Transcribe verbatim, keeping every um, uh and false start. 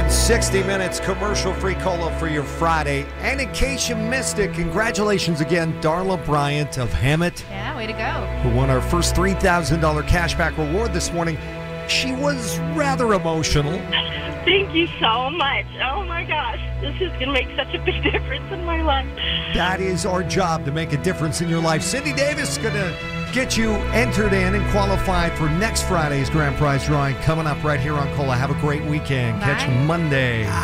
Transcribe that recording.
seven, sixty minutes commercial-free cola for your Friday. And in case you missed it, congratulations again, Darla Bryant of Hammett. Yeah, way to go. Who won our first three thousand dollars cashback reward this morning. She was rather emotional. Thank you so much. Oh my gosh, this is going to make such a big difference in my life. That is our job, to make a difference in your life. Cindy Davis is going to get you entered in and qualified for next Friday's grand prize drawing coming up right here on Cola. Have a great weekend. Bye. Catch you Monday.